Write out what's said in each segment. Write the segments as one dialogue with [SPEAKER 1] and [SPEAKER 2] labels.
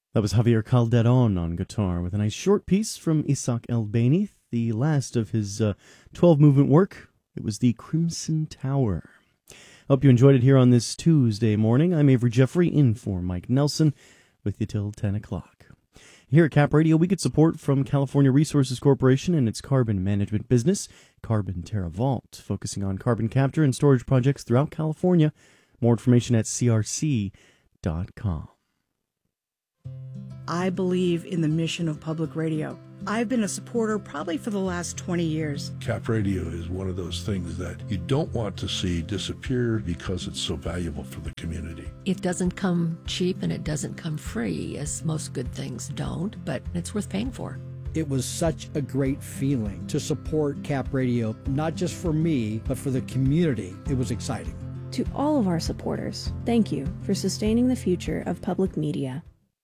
[SPEAKER 1] That was Javier Calderon on guitar with a nice short piece from Isaac Albéniz, the last of his 12-movement work. It was the Crimson Tower. Hope you enjoyed it here on this Tuesday morning. I'm Avery Jeffrey, in for Mike Nelson, with you till 10 o'clock. Here at Cap Radio, we get support from California Resources Corporation and its carbon management business, Carbon TerraVault, focusing on carbon capture and storage projects throughout California. More information at crc.com.
[SPEAKER 2] I believe in the mission of public radio. I've been a supporter probably for the last 20 years.
[SPEAKER 3] Cap Radio is one of those things that you don't want to see disappear because it's so valuable for the community.
[SPEAKER 4] It doesn't come cheap and it doesn't come free, as most good things don't, but it's worth paying for.
[SPEAKER 5] It was such a great feeling to support Cap Radio, not just for me, but for the community. It was exciting.
[SPEAKER 6] To all of our supporters, thank you for sustaining the future of public media.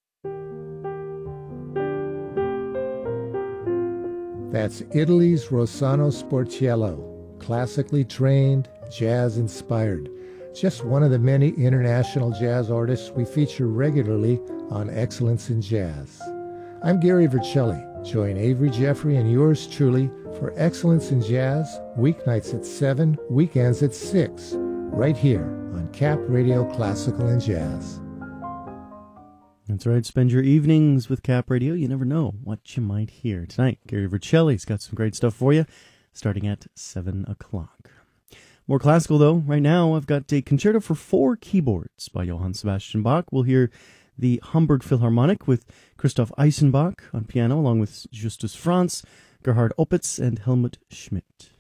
[SPEAKER 7] That's Italy's Rossano Sportiello, classically trained, jazz-inspired. Just one of the many international jazz artists we feature regularly on Excellence in Jazz. I'm Gary Vercelli. Join Avery Jeffrey and yours truly for Excellence in Jazz, weeknights at 7, weekends at 6, right here on Cap Radio Classical and Jazz.
[SPEAKER 1] That's right. Spend your evenings with Cap Radio. You never know what you might hear. Tonight, Gary Vercelli's got some great stuff for you, starting at 7 o'clock. More classical, though. Right now, I've got a concerto for 4 keyboards by Johann Sebastian Bach. We'll hear the Hamburg Philharmonic with Christoph Eisenbach on piano, along with Justus Franz, Gerhard Opitz, and Helmut Schmidt.